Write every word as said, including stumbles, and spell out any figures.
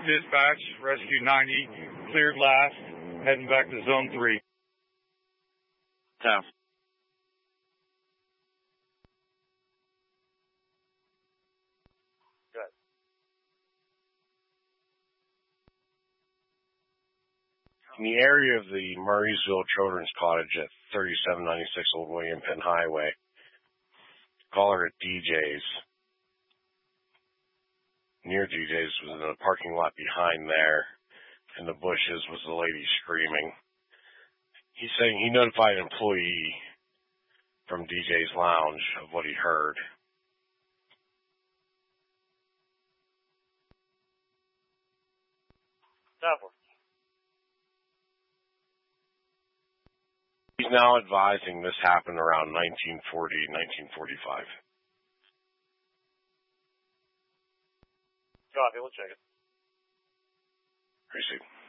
Dispatch, Rescue ninety, cleared last, heading back to Zone three. Tough. Good. In the area of the Murraysville Children's Cottage at thirty-seven ninety-six Old William Penn Highway, caller at D J's. Near D J's was in the parking lot behind there. In the bushes was the lady screaming. He's saying he notified an employee from D J's Lounge of what he heard. Definitely. He's now advising this happened around nineteen forty, nineteen forty-five. Copy, we'll check it. Appreciate it.